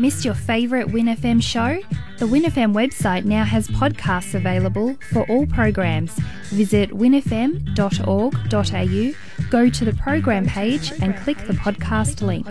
Missed your favourite Win FM show? The Win FM website now has podcasts available for all programs. Visit winfm.org.au, go to the program page and click the podcast link.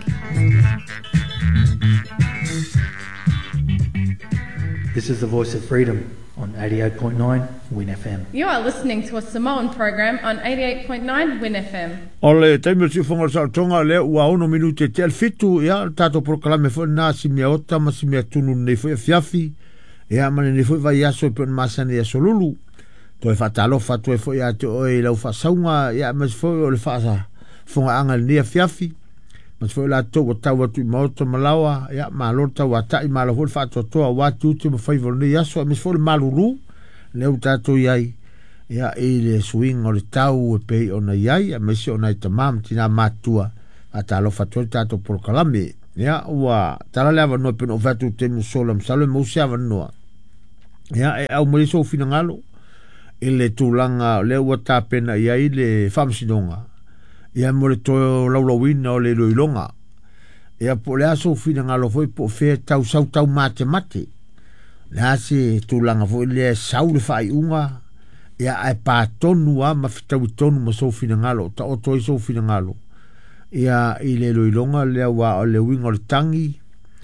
This is the Voice of Freedom on 88.9 Win FM. You are listening to a Samoan program on 88.9 Win FM. Ole, taimio si whonga sa tonga le ua ono minute te alfitu ia tato proklame fo na si mea ota ma si mea tunu nei fo fiafi ia mane nei fo vai aso pe masane aso lulu to e fatalo fatu e fo ia te oi lau fa saunga ia mas fo o le fa sa fonga anga nei fiafi mas fo la to o tau atu maota malawa ia ma lota wa tai ma lo fa to to wa tu te mo fai vol nei aso mas fo le malulu le o tato iai ia ele swing o le tau e pe ona iai a mesi ona i tamam tina matua a talo fatu tato proklame ia ua tala le ava no pe no fatu te musola msalo mo se ava no ia e au mo so fina ngalo ele tulanga le ua tapena iai le famsinonga ia mo le to laulawina o le loilonga ia po le aso fina ngalo foi po fe tau sau tau mate le ase tulanga foi le sau le fai unga ia ai pa tonu a mafitau tonu ma so fina ngalo ta o toi so fina ngalo ia i le loilonga le wa o le winga o le tangi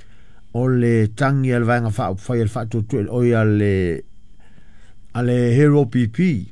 al vanga fa fai al fa tu o ia le ale hero pp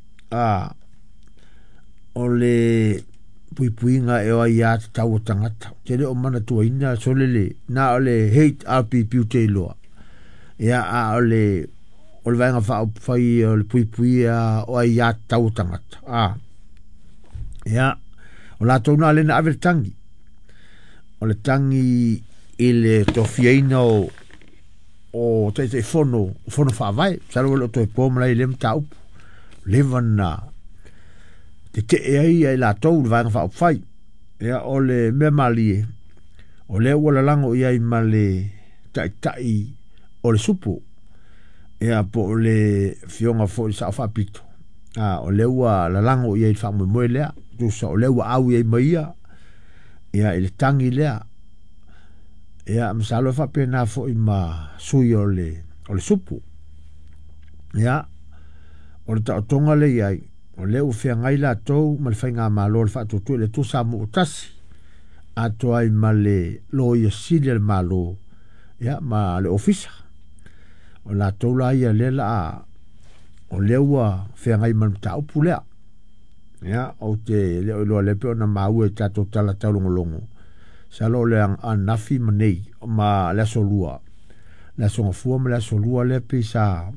o le puipuinga e o ia tau tangata te le o mana tuaina so le na o le hate rpp te loa ia a o le vanga fa fai o le puipuia o ia tau tangata ia o la tona le na ave tangi o le tangi ile tofiaina o te fono fa vai sa lo to po mla ile mta up levana te ai la to vanga fa fai ia o le memali o le wala lango ia i male tai o le supu ia po le fionga fo sa fa pito o le wa la lango ia i fa mo le tu so le wa au ia mai ia il tangi le ia msalo fa pena fo i ma sui o le supu ia o le tonga le ia o le u fia ngai la tou ma le fainga ma lo fa tu le tu sa mo tasi a to ai ma le lo ia sile ma lo ia ma le ofisa o la tou la ia le la o le ua fia ngai ma ta upu le ia o te le lo le pe na ma u ta to tala tau longo sa lo le an nafi manei ma la solua la songa fu ma la solua le pe sa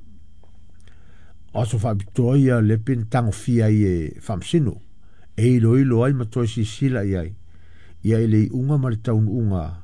o so fa victoria le pin tang fia e famsino e ilo ai ma to si sila ia le unga ma le taun unga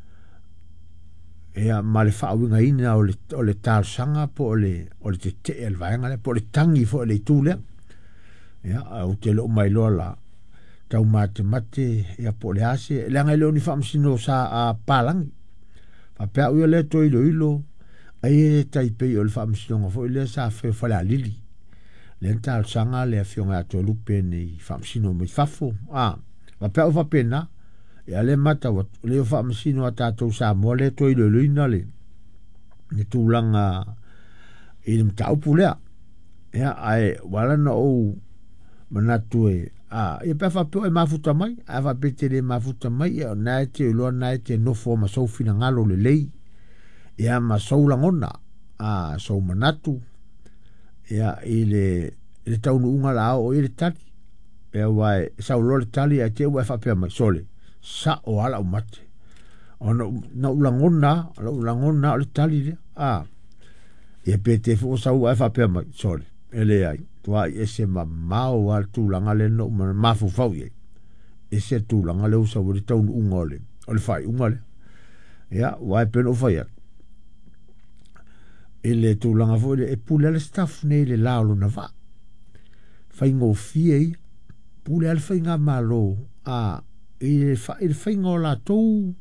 e ma le fa winga ina o le tal sanga po le te el vanga le po le tangi fo le tule ia o te lo mai lo la tau mate ia po le ase le anga le ni famsino sa a palang fa pe o le to ilo ai tai pe o le famsino fo le sa fe fa la lili le tal sanga le fionga to lupe ni famsino mi fafo va pe o fa pena ia le mata le famsino ata to sa mo le to ilo ina le ni tulanga il tau pulea ia ai wala no o manatue ia pe fa pe mafuta mai ava pete le mafuta mai ia na te lo na te no forma so fina ngalo le lei ia ma so langona so manatu ia ile taunu unga la o ile tali ia wai sa lo le tali a te wa fa pe mai sole sa o ala o mate ono na ulangona le tali le ia pete fo sa wa fa pe mai sole ele ai tua ese mamao al tu langa le no mafu fau ye ese tu langa le usa wori tau ungole o le fai ungole ya wai pen o fai ele tu langa fo e pule le staff ne le laolo na va fai ngo fie pule al fai nga malo il fai ngo la tu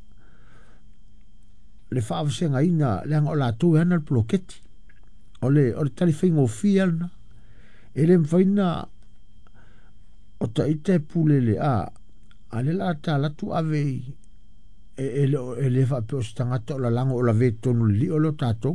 le fa avsenga ina le ngo la tu ana el bloqueti ole tali fai ngo fie na ele mfaina o ta ite pulele ale la ta la tu ave le fa pe o stangata o la lango o la vetonu li o lo tatou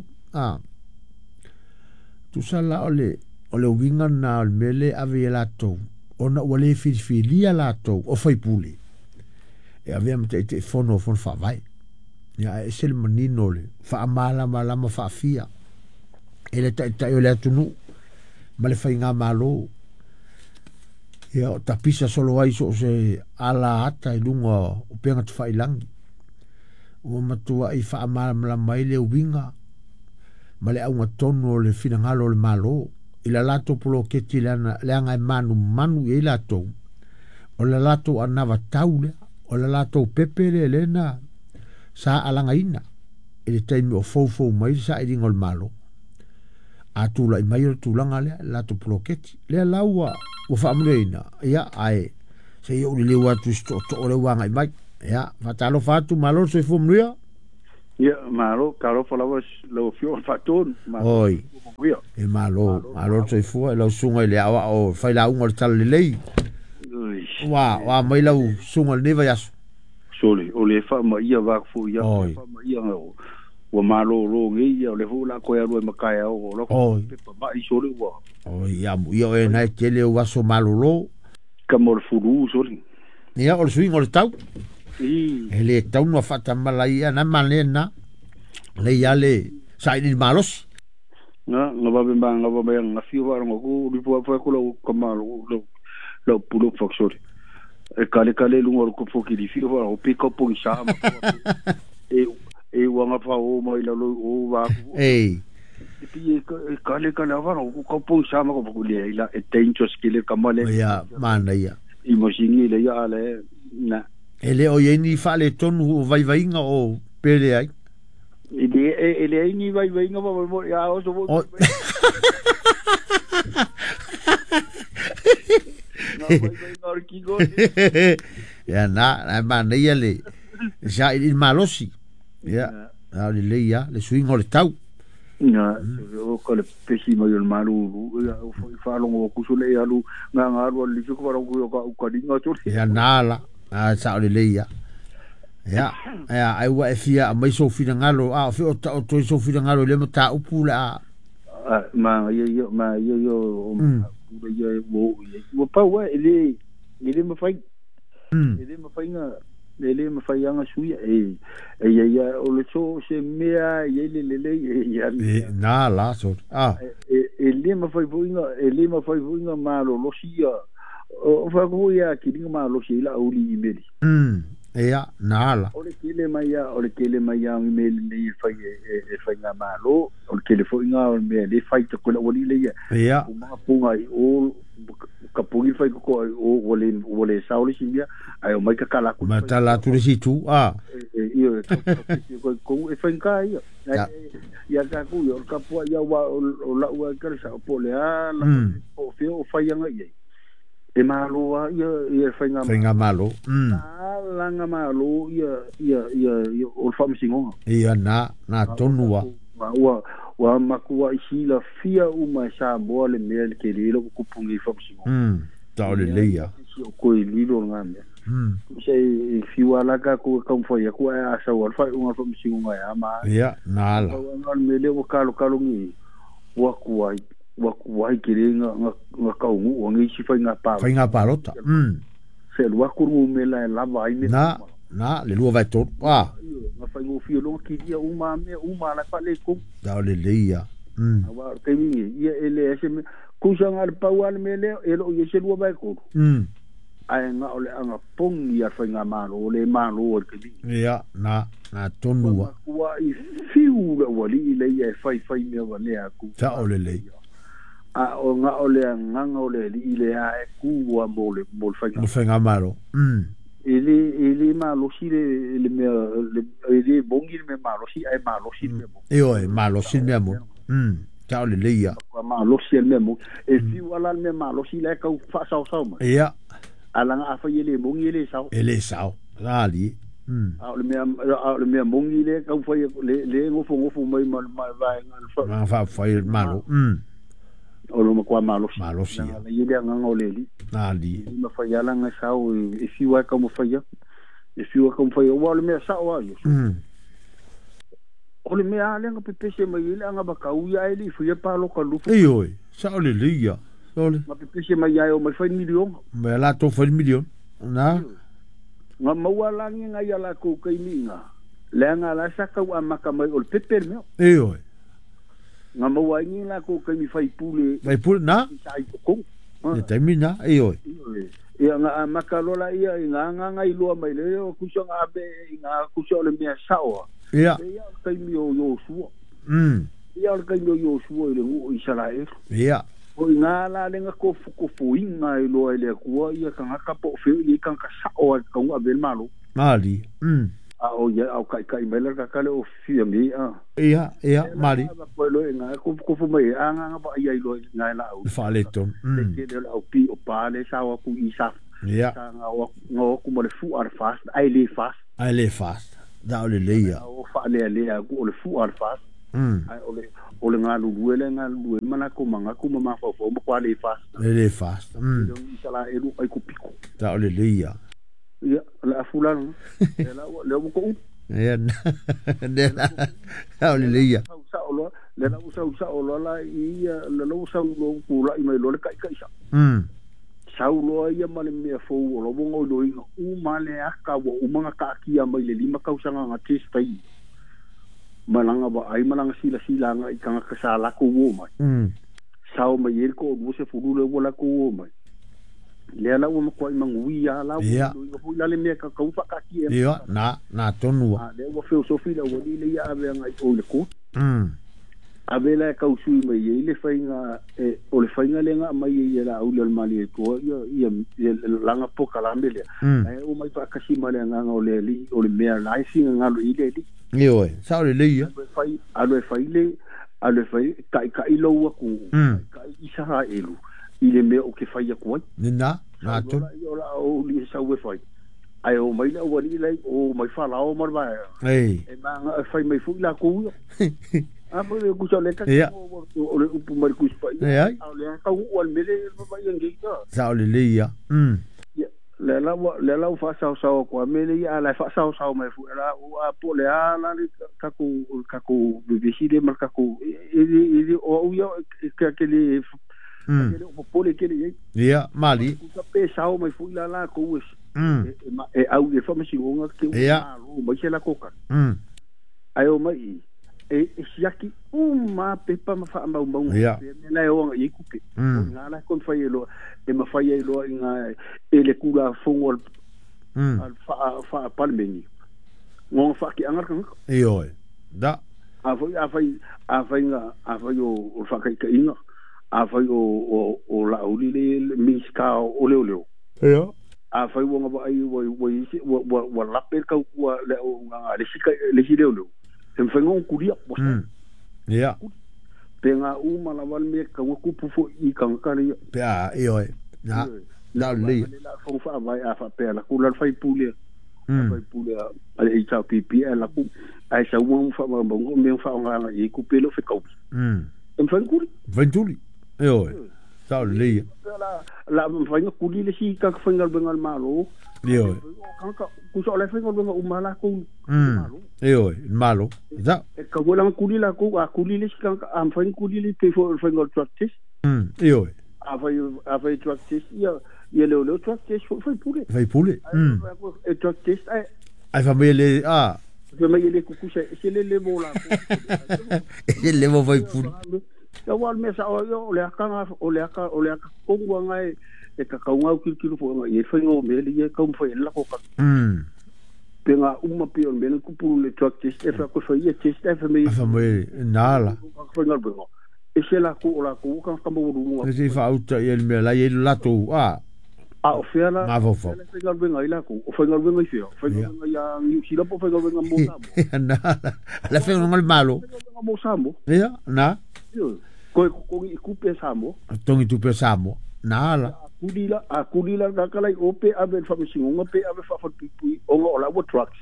tu sala ole winga na o mele ave latou ona wale filia latou o fai puli e avea mte te fono fa vai ya e sel manino le fa malama fa fia ele ta o le tunu ma le fai ngā malo ia o tapisa solo ai so se ala ata i lunga o penga te whailangi o matua i wha amala mai le winga ma le aunga tonu o le finangalo le malo i la lato polo keti le anga e manu i lato o le lato anava taule o le lato pepe le lena sa alanga ina i le taimi o fau mai sa i ringo le malo a tula i mai o tulanga le lato polo keti le laua o whaamreina ia ai se i uri le watu sto o le wanga i mai ia fatalo fatu malo se fumria ia malo karo falawa lo fio fatun oi e malo se fu e lo sunga i le awa o fai la unga tal le lei wa mai lau sunga le neva yasu sole o le fa ma ia wa fu ia fa ma ia o malo lo ngi o le fu la ko ya lo makai o lo pe ba i sole wa o ia io e na tele o waso malo lo kamor furu sole ia o swing o le tau ele tau no fata malai na malena le yale sai di malos na ba nga fiu wa ngo ku pu fa ko lo kamalo lo pulo foxori e kale lu ngor ko foki di fiu wa o pick up po isa e wa nga fa o mai lo o wa e pi kale wa ko ko po isa ma ko ko le ila e tencho skill kamale ya mana ya imagine le ya le na ele o yeni fale tonu vai nga o pele ai ele ni vai nga mo ya o so ya na mana ya le ja il malosi ya ale le ya le swing o le tau na o ko le pesi mo yo malu ya fa lo ko so le alu nga ro le ko ro ko dinga to ya nala a sa le ya ai wa fia mai so fina ngalo a fi o to so fina ngalo le mata upula ma yo wo pa wa ele me fai ele me fai anga suia ya o le so se mea le ya na la so ele me fai vuinga malo lo sia o fa ko ya ki dinga malo sia la uli imeli ia nala o le kele mai ya email ni fai nga malo o le kele foi nga o me le fai to ko la wali le ia o ma punga o ka pungi fai ko o wole sauli simia ai o mai ka kala ku mata la tu si tu io ko e fai ka ia ka ku yo ka po ya wa o la wa ka sa po le ala o fio fai nga ia e malo ia fai nga malo la nga malo ia o fa msingo ia na tonua wa makua isi la fia uma sa boale mel ke lilo ku pungi fa msingo ta le leia ko lilo nga me sei fiwa la ka ku fo ya ku a sa wa fa uma fa msingo nga ya ma ia nala nga mele o kalo ngi wa kuai kirenga nga kaungu o ngi si fai nga palota se lua kuru mela la vai me na le lua vai tot nga fai ngo fio lo ki dia uma la pa le ko da le leia wa ke mi ia ele ese ku sanga pa wal mele elo ye se lua vai ko ai nga ole anga pong ia fai nga malo le malo o ke ia na tonua wa i fiu la wali le ia fai me wale aku ta ole leia o nga ole nganga ole ile a ku wa mole fai nga malo ele malo si le me ele bongi me malo si ai malo si me malo si me mo ta ole leia malo si me mo e fi wala me malo si le ka fa sa ma ia ala nga fa ele bongi ele sa rali le me bongi le ka fa le ngofo mai vai nga fa malo o lo kwa malo si le ile nga ngoleli ali ma fa yala nga sa o e fi wa ka mo fa ya e fiwa kom fai o le mea sa o yo o le mea le nga pepese mai ile anga bakau ya ile fia pa lo ka lufu e oi sa o le lia ole ma pepese mai ya o mai fai milion me la to fai milion na nga maua langi nga ya la ko kai minga le nga la sa ka wa maka mai o pepe me e oi nga maua ngi la ko kai mi fai pule na sai ko e termina e oi ia nga makalola ia nga ilua mai le o kuso nga be nga kuso le mea sawa ia kai mi o yo suo ia kai mi o yo suo ile ngu Israel ia o nga la le nga ko fu inga ilo ile ku ia ka nga kapo fe i ka ka sawa ka nga be malo mali a o ia au kai mai la ka kale o fi mi ia mali ko lo nga ko fu mai nga ba ia ilo nga la au fa le ton ke le au pi o pa le sawa ku isa ia nga ku mo le fu ar fast ai le fast da o le leia o fa le ku le fu ar fast ai o le nga lu mana ko manga ku ma fa fo mo kwa le fast isa la e lu ai ku piko da o le leia ia la fulano le mo ko ia da o le leia le la usa o la ia le lo usa lo ku la i mai lo le kai sa saulo ia male me fo o lo bongo lo ino u male aka wo u manga ka kia mai le lima kausanga nga testai malanga ba ai malanga sila nga i kanga ka sala ko wo mai sao mai el ko wo se fulu le wala ko wo mai le ala wo ko i mangui ya la wo la le me ka ka fa ka kia ia na tonua le wo filosofia wo le ia ave nga i o le ko abela ka usui mai ile fainga o le fainga lenga mai ile la au le mali ko ia langa poka la mele o mai pa kasi male nga o le mea life nga lo ile ni oi sa le ia alo fai ka ilo wa ku ka isa elu ile me o ke fai ko na to la o li sa we fai ai o mai o wali lai o mai fa la o mar ba e ma fai mai fu la ku mo le ku le ka o le upu mar ku spa ia le ka o le mele ba yangi sa le ia le la fa sa ko mele ia la fa sa mai fu la o a po le ala ka ku bibisi de mar ka ku o yo ka ke le o po le ke le ia mali ku pe sa mai fu la ku e au le fa masi o nga ke o mai se la koka ai o mai siaki ma pepa ma fa ma me la o i kupe nga la kon fa yelo e ma fa yelo nga ele kula fongol al fa palmeni ngo fa ki angar kan oi da a fa yo o fa ka inga a fa yo o la uli le miska o le ia a fa yo nga ba ai wo la pe ka ku le nga le sika le le em fengon kuria posa ia penga uma la val me ka ku pu i kan kari pe a oi na le la fo fa vai a fa pe la ku la fai pule ale i ta pipi la ku ai sa wo fa ba bongo me fa nga i ku pelo fe ka em fengon kuri ventuli oi sa le la fengon kuri le si ka fengal bengal malo io ku so le fengo benga umala ku io malo da ka gola kuli la ku a kuli le ska am fen kuli le te fengo practice io a vai practice ia le practice fai pule e practice ai famiglie famiglie ku se le vola e le vo vai pule ya wal mesa o le aka ko ngai e ka kaunga kilo fo e fengo me le ka fo la ko ka penga uma pio me ku pu le truck test e fa ko fo ye test e fa me nala fo ngal bengo e se la ku ka mo ru e si fa auta e me la ye la to o fela ma vo fo ngal bengo ila ku o fo ngal bengo i fo ngal ya ni si la po fo ngal bengo mo sa nala la fe ngal malo mo sambo ia na ko i ku pe sambo tongi tu pe sambo nala kulila na kala i ope ave fa misinga pe ave fa pui o la wo trucks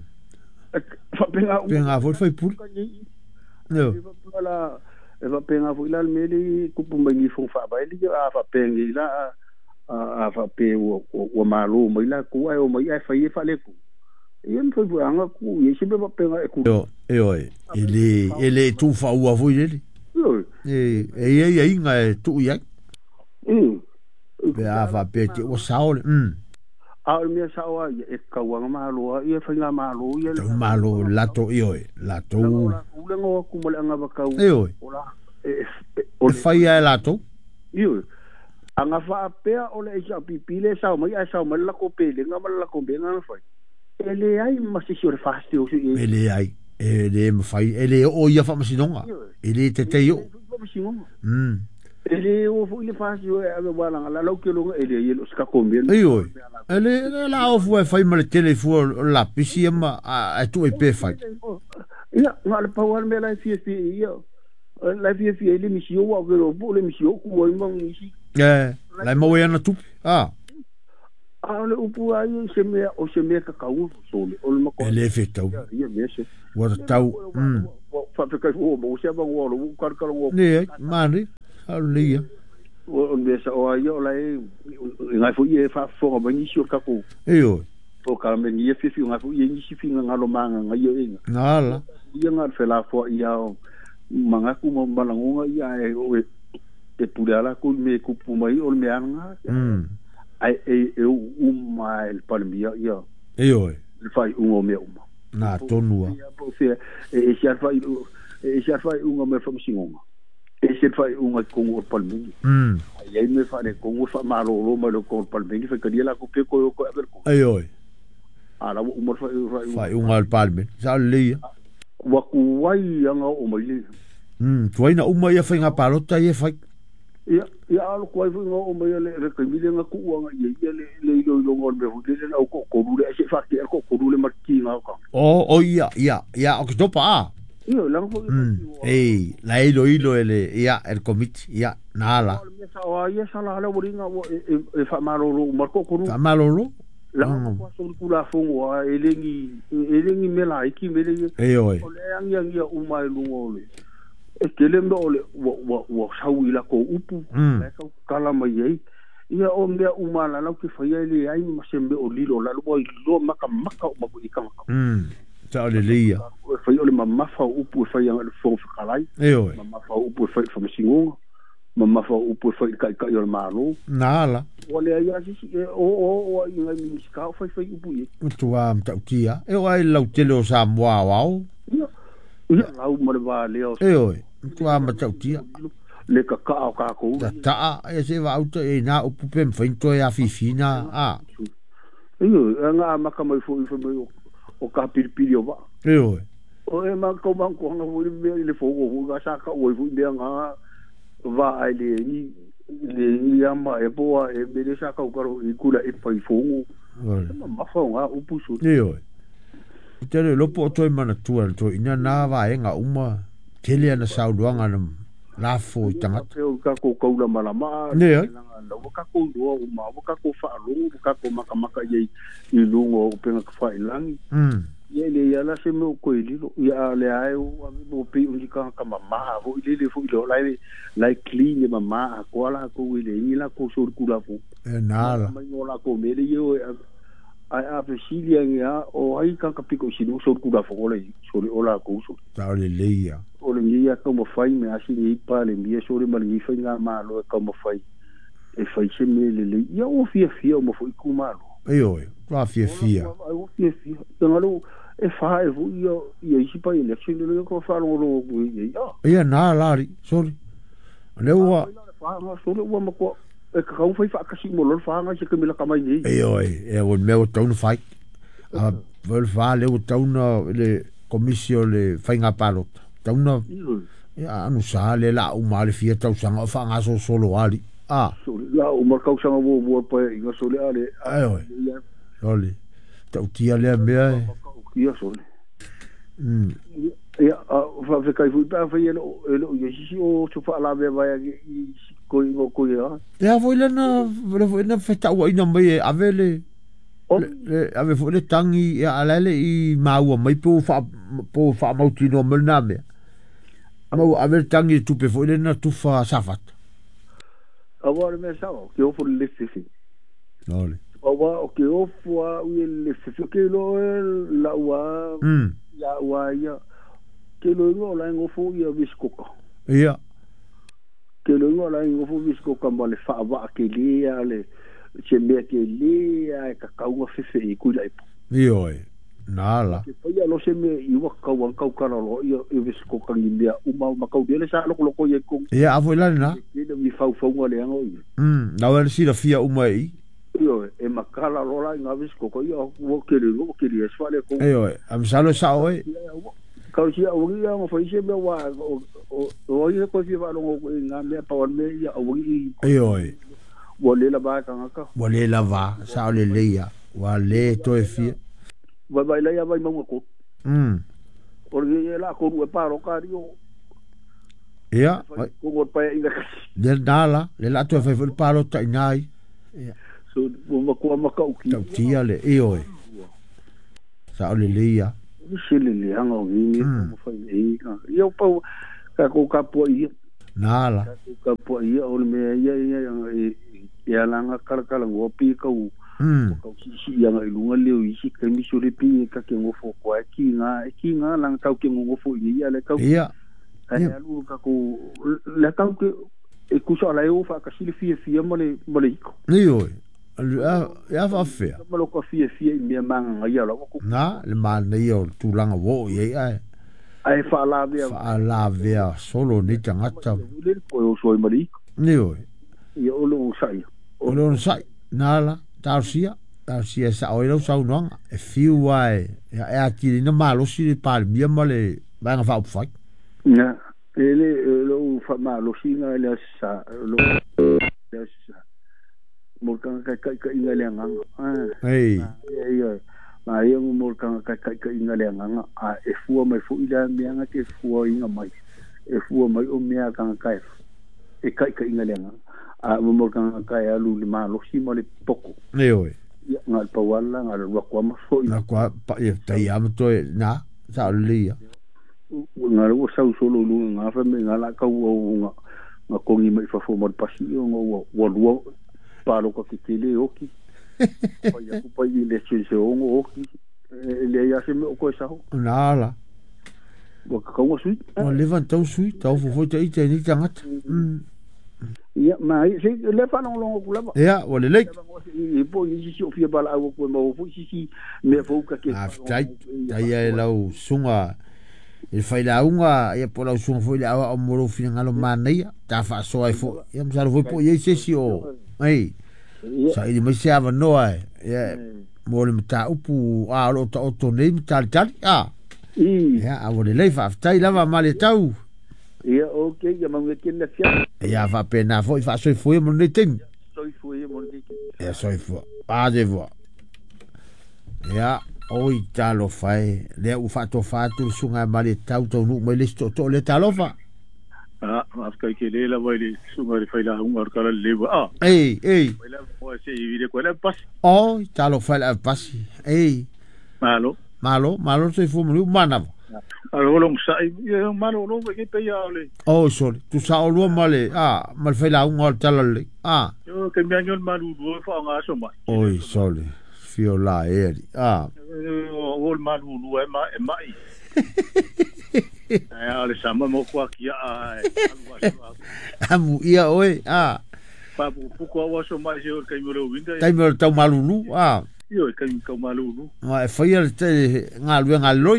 fa penga vo fa pul no la va penga vo la meli ku pumbangi fo fa ba li fa pengi la fa pe o malo mai la ku ai o mai fa ye fa le ku ia me foi anga ku ia se be penga e ku ele tu fa ua foi ele ia inga e tu ia be ava pete o saole a me sawa e kawanga malo ia fainga malo ia malo lato lato ule ngo ku mo anga ba kau ola o faia lato anga fa pea ole e sa pipile sa mai a sa mala ko pele nga mala ko be nga fa ele ai ma se sure fasti o ele ai ele me fai ele o ia fa masinonga ele te yo ele o fu ile fasti o ave wala la lo ke lo ele ele ska combien ele la o fu fai mal telefone la pisi ma a tu e pe fai ia nga le power me la fi ia la fi ele mi si o wa ke lo le mi si o ku o mo mi si la mo ia na tu ale upu ai se me ka kau so le o ma ko ele fetau ia mese wa tau fa pe ka o mo se ba o lo ka ka o ne mani alia o me sa o ai o lai ngai fu ie fa fo ba ni si ka ko o ka me ni fi ngai fu ie ni si fi nga lo manga ngai yo inga ngala ia nga fe la fo ia manga ku mo malangunga ia e pulala ku me ku pu mai o me anga ai il palmia ia fai un me na tonua e se fai un me fam singonga e se fai un con o palmia ai me fa ne con o fa malo ma lo con palmia fa che la ku pe ko aver ko ala o mo fai un al palmia sa lia wa ku wai anga o mai tu ai na uma ia fa nga palota ia fai ia alo ko fu ngo o mai le ka mi nga ku nga ia le lo ngol be hu le na ko rule se fa ke ko rule ma ki nga ka ia o que topa ia lang fo la ilo ele ia el comit ia nala ia sala la boringa e fa malolo marco ko fa malolo la ko so ku la fo wa elengi mela iki mele o le ia o mai lungole e kele ndo ole wa sawi la ko upu la ka kala mai ai ia o me umala la ke fa ile ai ma sembe o lilo la lo lo maka o ma ku ikanga ta le lia fa ile ma fa upu fa ia le fo fa kalai ma fa upu fa masingo ma fa upu fa ka yo malo nala ole ia si o ia mi ska fa upu ye tu am ta tia e ai lau tele o sa moa wao ia lau mo va leo tu ama tau tia le ka o ka ko ta e se va auto e na o pupe mfento ya fifina nga maka mai fo o ka piripiri o va o e ma ko ban ko nga fu le fo go ga sa ka o fu de nga va ai le ya ma e boa e be sa ka o ka i kula e pai fo ma fa nga o pusu tere lopo toi mana tua to ina na va enga uma tele ana sauduanga na la fo tanga ka ko kaula malama ne no ka ko do o ma ka ko fa lu ka ko maka ye i lungo o penga ka fa ilangi ye le ya la se mo ko ililo ya le ai o mo pe un ka mama o ile fo ilo lai clean mama ko la ko ile ni la ko sur kula fo nala mai no la ko me le yo a Brasilia ya o ai ka piko sinu so ku da fole so ola ko so ta le leia o le ia ka mo fai me asi ni pa le mia so le mali fai nga malo ka mo fai e fai se me le ia o fia mo foi ku malo va fia o fia ngalo e fa e vo ia isi pa election le ko fa lo ia na lari sorry le wa fa so le wa mo ko e ka kau fai fa kasi mo lo fa nga se ke mila ka mai ni e o me o tau fai a vol fa le o tau le komisio le fai nga palo tau na ya anu sa le la o mal fia tau sanga fa nga so solo ali so la o mar kau sanga bo pa inga so le ale oli tau tia le me ia so le ya fa kai fu pa fa yelo ye si o so fa la be vai ko ya foi na feta o ina mai avele ave foi le tangi ya alele i mau mai po fa mau tino melna me mau ave tangi tu pe foi le na tu fa safat agora me sa que o for le fifi ole Wa o ke ofua le fefeke lo la wa ya wa ya ke lo ngo la ngo fu ya biskoka ia ke lo ngo la ngo fu biskoka ma le fa wa ke le le che me ke le ka ka wa fefe I ku dai io nala ke pa ya lo se me I wa ka wa ka ka lo yo biskoka ni me ma ka le sa lo ko ye ko ia avo la na ke le mi fa ngo le ngo na wa si la fia umai yo e makala lola nga visko ko yo wo kele swale ko yo am salo sa oi ka si o ya mo foi se me wa o ye ko si va lo nga me pa me ya o yo wo le la ba ka ka wo le la va sa le ya wa le to e fi va ba la ya va mo ko o ye la ko e pa ro ka rio ya ko ko pa inga le dala le la to e fa pa lo ta nai so mo ko ma ka uki tia le io sa le lia sile le anga vi mo fa yo pa ka ko ka po I nala ka po I o me ya langa kala ngo pi ka u ka si ya ngai lunga le I si ka mi so le pi ka ke ngo fo ko ki nga lang ka ke ngo fo I ya le ka ia ya lu ka ko le ka ke e ku so la eu fa ka si le fi mo le ko io ya fa fe mo lo ko fi me manga ya lo ko na le mal ne io tu langa wo ye ai fa la via solo ni tangata le ko so mari io yo lo sai nala tausia sa o lo sa no e fiu wai ya e ati no malo si le pal mia male va fa fa na ele lo fa malo si na le sa lo mo ka inga le nga ei ma yo mo ka inga le nga e fu mai fu ila me nga ke fu inga mai e fu mai o me ka e ka inga le nga mo ka ya lu ma lo si mo le poko oi ngal pa wala ngal wa kwa ma so na kwa pa e tai am to na sa lia ngal wo sa solo lu nga fa me ngala ka wo nga ko ngi mai fa fo mo pasio ngo wo palo ko kitile oki pa ya ku pa ile se o oki le ya se me ko sa ho nala wo ka ngo sui o levanta o sui tau fo te ite ni tangat ya ma se le fa no lo ku la ya o le le e po ni si o fia bala o ko mo fu si me fo ka ke tai ya lau sunga il fai la unga e po la sunga foi la o moro fina ngalo manai ta fa so ai fo ya msa foi po ye se si o ei sa i me se ava no ai ya mo le mta upu a lo to to nei mta tal ya a le le fa tai lava male tau ya okay ya mang ke le fia ya va pena foi fa so foi mo ne tin so foi mo ne ya so foi pas de voir ya oi talo fai le u fa to sunga male tau to nu me le to le talo fa afka ke le la wai sunga le fai la un ar kala le ei la mo se i de ko la pas talo fai la pas ei malo se fu mu mana alo lo sai malo lo ke pe ya le sorry tu sa o lo male mal fai la un ar talo le yo ke mi anyo malu do fa nga so ma sorry fio la eri o malu lu e mai ale sama mo kwa kia amu ia oi pa pu ko wa so mai o kai mo winda kai mo tau malulu yo kai ko malulu ma foi el te ngalu ngaloi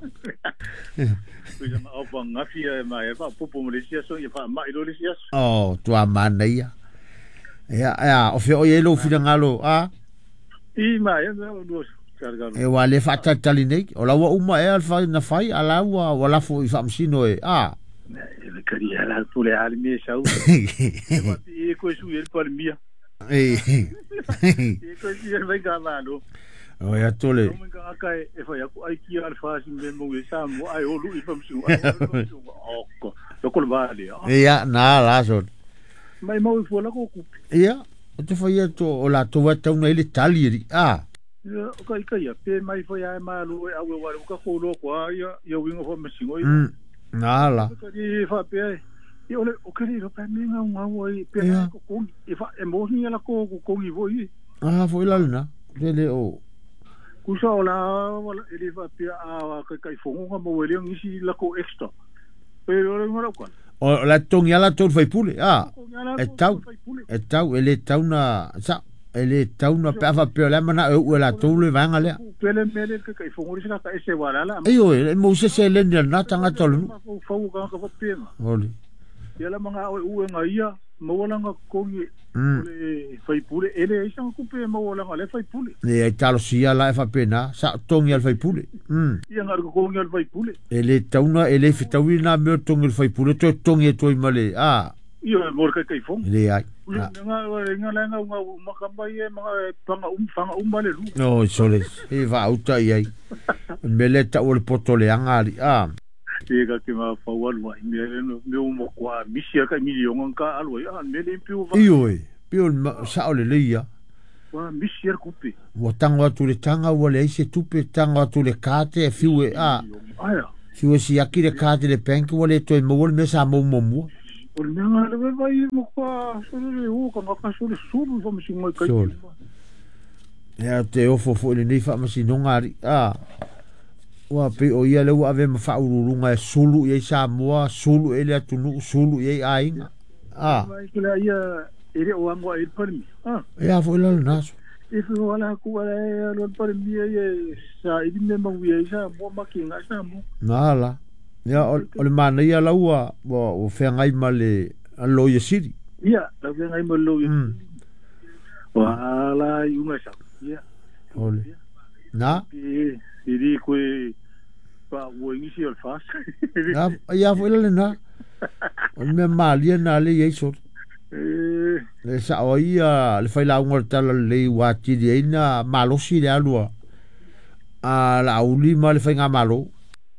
kuja ma opa ngafia mai pa pu mo le sia so ia pa mai lo le sia tu amana ia o fe o yelo fina ngalo i mai no e wale fata talinei o la wa uma e alfa na fai ala wa la fo fa msino e le caria la pule al mi sau e ko su el por mia e ko si el vai gamalo o ya tole o me ka kai e fa ya ko ai ki alfa sin ben mo e sa mo ai o lu i fa msu o ko ko vale ya na la so mai mo fo la ko ku ya o te fa ya to o la to wa ta una ile tali kai pe mai foi ai malu a we wa ka kholo kwa ya wingo fo mesingo nala ka fa pe e ole o kari ro pa minga un awo i pe ko e fa e mo ni la ko i voi foi lalna le o kusa ola wala ele va pia a kai fonga mo wele ngisi la ko extra pero le ngora kwa o la tongi ala tol fai pule e tau ele tau na sa ele tau na pa fa pe la mana o la tau le vanga le pele mele kai fonga sika ka ese wala la ayo e mo se le na tanga tolu fau ka fa pia oli yala mga o nga ia mo wala nga kongi le fai pule ele isa ku pe mo wala nga le fai pule e talo sia la fa pena sa tongi al fai pule ia nga ko kongi al fai pule ele tauna ele fitawina me tongi al fai pule to tongi to male ia mo kai fong le ai nga makamba ye mga fanga le lu no sole e va uta ai mele ta o potole angari Ega ke ma fawal wa me mo kwa misia ka milion ka alwa ya me le piu va piu sa ole leia wa misia kupe wa tanga tu le tanga wa le se tupe tanga tu le kate fiu fiu si akire kate le penki wa le to mo wol me sa mo mo o le nga le vai mo kwa so le o ka ka so le sulu fa misi mo kai ya te ofo fo le nei fa masi no ngari wa pe o ia le wa ave ma ururunga sulu ye sa moa sulu ele atunu sulu ye ainga kula ia ere o amo il permi ya fo la naso e fo wala ku wala lo permi ye sa idi me mo ye sa mo makinga sa mo nala ya o le mana ia la wa o fe ngai male lo ye siri ia la fe ngai mo lo ye wala yunga sa ia ole na idi kwe pa wo ingisi al fas ya fo le na on me malia na le yeso le sa o ia le fai la ngorta le wati de ina malosi le alua la uli ma le fai nga malo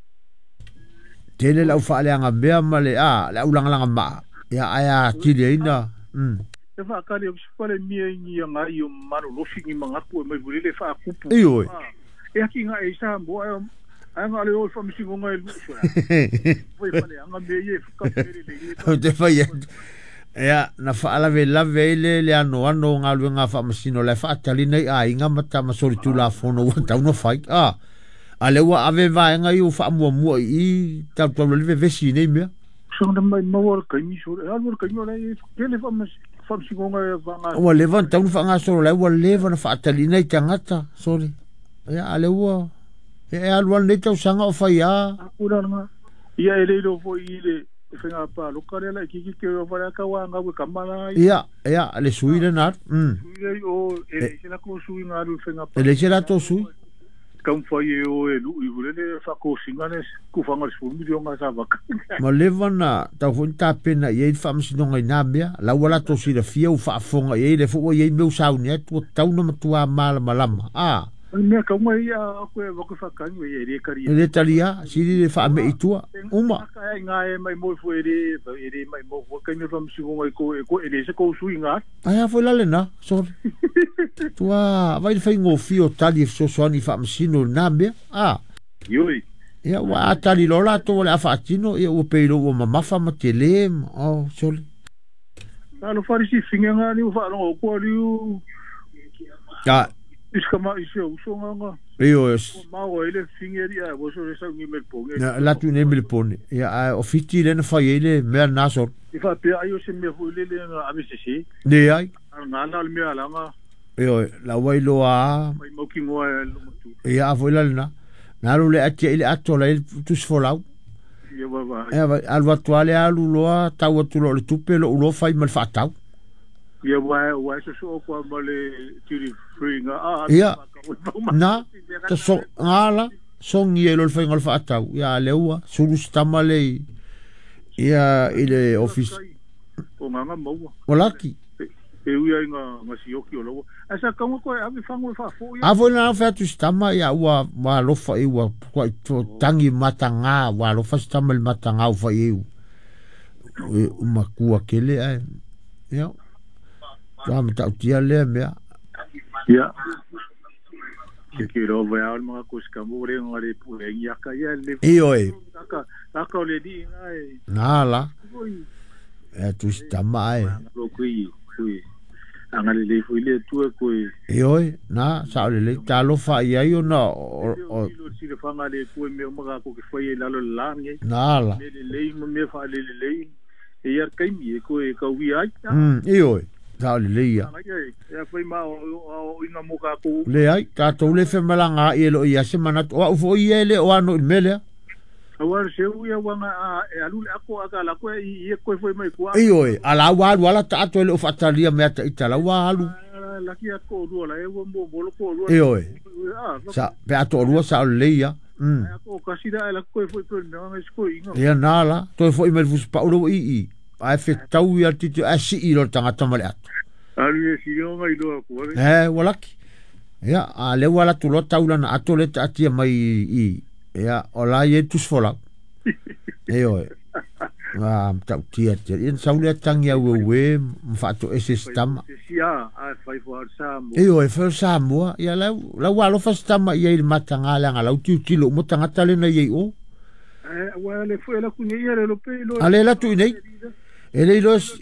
tele la ufa le nga bea ma le la ulanga langa ma ya aya ti de ina e fa ka le spale mi ngi nga yo maro lo fingi manga ko mai vuri le fa kupu e aki nga e sa bo anga le o fa misi ngonga lu so foi fale anga me ye ka pere le te fai ya na fa ala ve la vele le ano nga lu nga fa misi no le fa tali nei inga mata ma sori tu la fono wa ta no fai ale wa ave va nga yu fa mo I ta to le ve vesi nei me so na mai mo wor ka mi so alwor ka mi le le fa misi ngonga va nga wa le van ta no fa nga so le wa le van fa tali nei tangata sorry ya ale wa alwan le tau sanga o fai akuranga ia ele do fo ile fenga pa lokale la kiki ke o fara ka wa nga kamala ia le suile na ile o ele se la ko sui nga lu fenga pa ele se la to sui kam fai o elu I vule fa ko singane ku fanga sul mi nga sa va ma levana ta funta pena ye fa msino ngai nabia la wala to si le fia u fa fonga ye le fo ye meu sau ne tu tau no matua mal malama me ka mai ko va ko fa kan ye re kari le talia si le fa me itua uma ka nga mai mo fo ere mai mo ko kan fa msino ngai ko ele se ko sui nga foi la lena so tua vai fa ngo fio tali so ni fa msino nabia yoi ya wa tali lola to le fa tino e o peilo o mama fa ma tele so lo farisi finga nga ni fa no ko liu iskama iso usonga ma o ele fingeri bo so sa ngi mel ponge la tu ne mel pone ya ofiti le na fa ele me naso fa pe ayo se me fu le na abisi de ai nga na me ala nga la wailo mai mo ki ngo lu mutu ya foi la na lu le ati ile atola il tus folau al watuale alu loa tau tu lo tupe lo fai mal fatau ia wa so ko male tiri fringa na ta so ala son yelo el fengo fa tau ya leua sulu stamale ia ile office o nga mo olaki e uia nga sioki o lo asa kamo ko ave fango fa fo ya avo na fa tu stama ya wa lo fa e wa ko tangi matanga wa lo fa stama el matanga fa e uma kua kele ya Vamos tá o dia le mea. Ya. Que ro vai al mga kuskamure ngare pure ya ka ya le. Oi. Ka le di ngai. Nala. Tu está mai. Lo kui. anga le foi le tu ko e oi na sa le ta lo fa ia io no o si le fanga le ko me o maga ko ke foi la lo la nge na la le me fa le e ia kai mi ko e ka wi ai e oi sa le ia ya foi ma o ina mo ka ko le ai ta to le fe malanga e lo ia semana o fo ia le o ano mele awar se u ya wanga e alu ako aka la ko e ko foi mai ko e oi ala wa wala ta to le o fatalia me ta itala wa alu la ki ako ru la e wo mo bolo ko ru e oi sa pe ato ru sa le ia ako kasida la ko foi per me ma sko ingo ia nala to foi me fus pa ro i ai fe tau ia tito asi i lo tanga tamale at alu e si yo mai do ko wala ki ia a le wala tu lo taula na ato le ta tia mai i ia ola ye tus fola e oi wa tau tia tia in saule tangia we mfato ese stama sia a fai for sam e oi fa samoa ia la walo fa stama ia il matanga la ngala uti lo mo tanga tale na ye o wa le foi la kunya ia le pe lo ale la tu nei ele los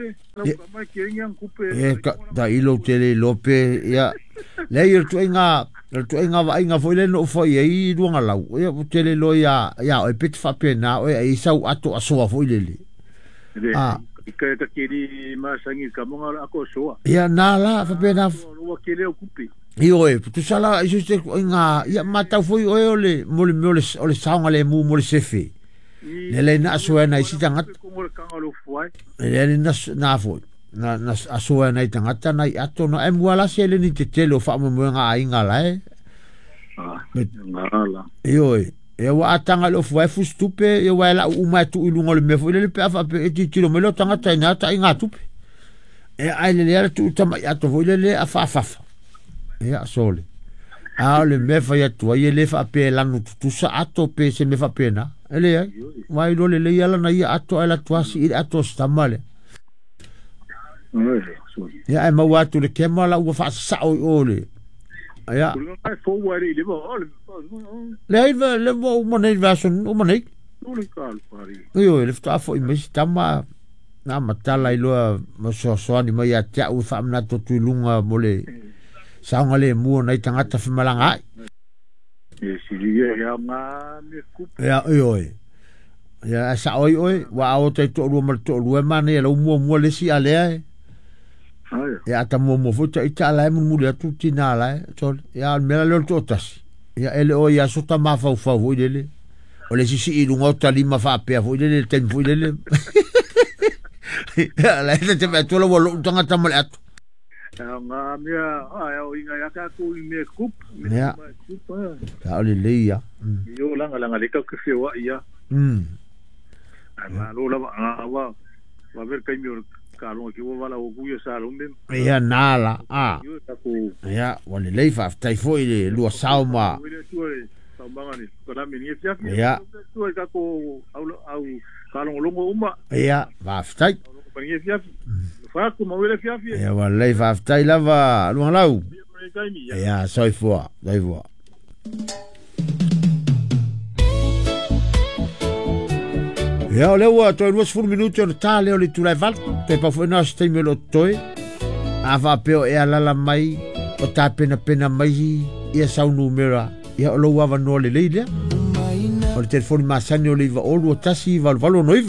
da ilo tele lope ia le ir tu inga va inga foi le no foi ai duanga lau ia tele lo ia o pit fa pena o ai sau ato aso foi le ka ta kiri ma sangi ka monga ako soa ia nala fa pena o kele o kupi io tu sala iso te inga ia mata foi o le mole saunga le mu mole sefe le na soa na isi tanga le na foi na asoa na tangata na ato na e muala se le ni te tele o fa mo nga inga la ngala io e wa atanga lo foi fu stupe e wa la uma tu ilungo le me foi le pe fa pe ti tiro me lo tangata na ta inga tupe e ai le tu tama ato foi le afa e a sole a le me fa ya tu ye le fa pe la no tu sa ato pe se me fa pena ele ai mai lo le yala na ia ato ala tuasi i ato stamale ya e mau atu le kema la ua fa sa o le ya le mo mo nei version o mo nei yo le sta fo i me stama na matala i lo mo so ani mai atia u fa na to tu lunga mo le saunga le mu nei tangata fa malanga ya yo ya sa oi wa o te to ru mal to ru ma ne lo mo le si ale ya ta mo futa ita la mo le tu tina la so ya me la to tas ya ele o ya so ta ma fa vo le o le si i lungo ta lima fa pe vo le ten vo le ya la te me to lo tanga ta mal at nga mia o inga ya ka ku me kup ya ka le ya yo langa le ka ke fe wa ya ana lo la va ver kai mi ka lo ki wa la o ku yo sa lo mem ya nala ya wale le fa tai foi le lo sauma ya tu ka ko au ka lo uma ya va tai fa ku mo le fiafi ya wale fa tai lava lo lau ya soi fo dai vo ya le wa to 2 minuti on tale o le tu val pe pa fo na ste me lo toi ava pe e ala mai o ta pena mai ia sa un numero ia lo wa no le le o le telefoni ma sanio le va o lo tasi val valo noiva